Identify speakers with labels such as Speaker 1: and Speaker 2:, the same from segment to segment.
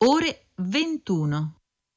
Speaker 1: ore 21.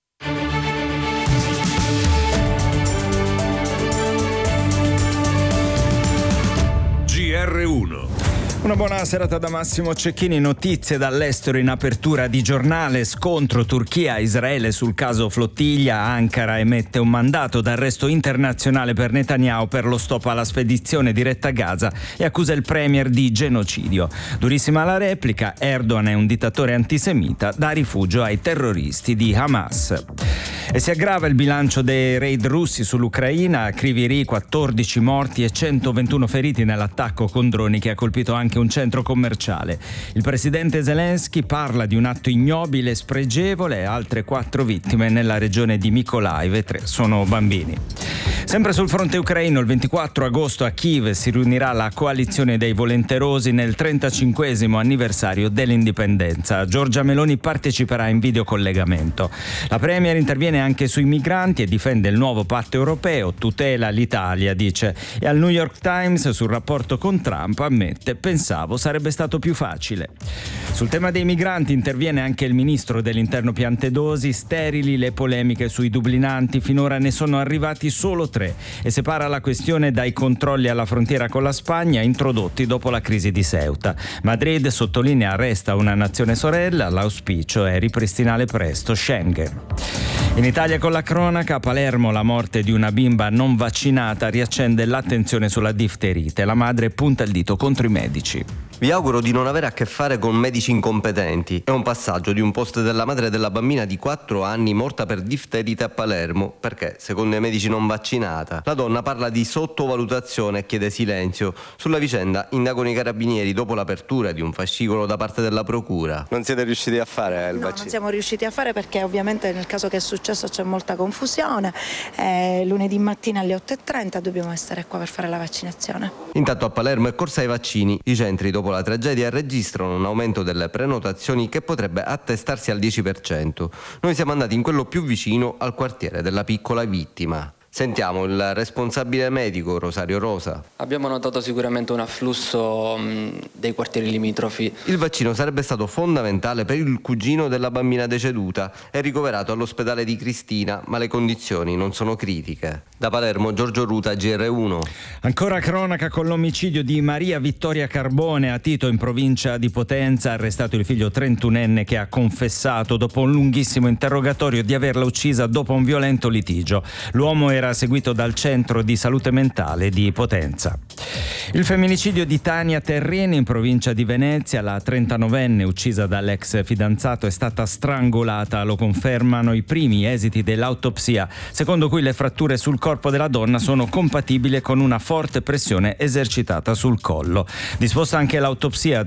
Speaker 2: GR1.
Speaker 3: Una buona serata da Massimo Cecchini. Notizie dall'estero in apertura di giornale. Scontro Turchia-Israele sul caso Flottiglia. Ankara emette un mandato d'arresto internazionale per Netanyahu per lo stop alla spedizione diretta a Gaza e accusa il premier di genocidio. Durissima la replica. Erdogan è un dittatore antisemita, dà rifugio ai terroristi di Hamas. E si aggrava il bilancio dei raid russi sull'Ucraina. A Kryvyi 14 morti e 121 feriti nell'attacco con droni che ha colpito anche un centro commerciale. Il presidente Zelensky parla di un atto ignobile e spregevole. Altre 4 vittime nella regione di Mykolaiv e 3 sono bambini. Sempre sul fronte ucraino, il 24 agosto a Kiev si riunirà la coalizione dei volenterosi nel 35esimo anniversario dell'indipendenza. Giorgia Meloni parteciperà in videocollegamento. La premier interviene anche sui migranti e difende il nuovo patto europeo, tutela l'Italia, dice. E al New York Times sul rapporto con Trump ammette: pensavo sarebbe stato più facile. Sul tema dei migranti interviene anche il ministro dell'interno Piantedosi. Sterili le polemiche sui dublinanti, finora ne sono arrivati solo 3 e separa la questione dai controlli alla frontiera con la Spagna introdotti dopo la crisi di Ceuta. Madrid sottolinea resta una nazione sorella, l'auspicio è ripristinare presto Schengen. In Italia con la cronaca, a Palermo la morte di una bimba non vaccinata riaccende l'attenzione sulla difterite. La madre punta il dito contro i medici.
Speaker 4: Vi auguro di non avere a che fare con medici incompetenti. È un passaggio di un post della madre della bambina di 4 anni morta per difterite a Palermo, perché, secondo i medici, non vaccinata. La donna parla di sottovalutazione e chiede silenzio. Sulla vicenda indagano i carabinieri dopo l'apertura di un fascicolo da parte della procura.
Speaker 5: Non siete riusciti a fare il vaccino?
Speaker 6: No, non siamo riusciti a fare perché ovviamente nel caso che è successo c'è molta confusione. Lunedì mattina alle 8:30 dobbiamo essere qua per fare la vaccinazione.
Speaker 4: Intanto a Palermo è corsa ai vaccini. I centri dopo la tragedia registrano un aumento delle prenotazioni che potrebbe attestarsi al 10%. Noi siamo andati in quello più vicino al quartiere della piccola vittima. Sentiamo il responsabile medico Rosario Rosa.
Speaker 7: Abbiamo notato sicuramente un afflusso dei quartieri limitrofi.
Speaker 4: Il vaccino sarebbe stato fondamentale per il cugino della bambina deceduta. È ricoverato all'ospedale di Cristina, ma le condizioni non sono critiche. Da Palermo, Giorgio Ruta, GR1.
Speaker 3: Ancora cronaca con l'omicidio di Maria Vittoria Carbone a Tito in provincia di Potenza. Arrestato il figlio 31enne che ha confessato dopo un lunghissimo interrogatorio di averla uccisa dopo un violento litigio. L'uomo era seguito dal centro di salute mentale di Potenza. Il femminicidio di Tania Terrini in provincia di Venezia. La 39enne uccisa dall'ex fidanzato è stata strangolata, lo confermano i primi esiti dell'autopsia, secondo cui le fratture sul corpo della donna sono compatibili con una forte pressione esercitata sul collo. Disposta anche l'autopsia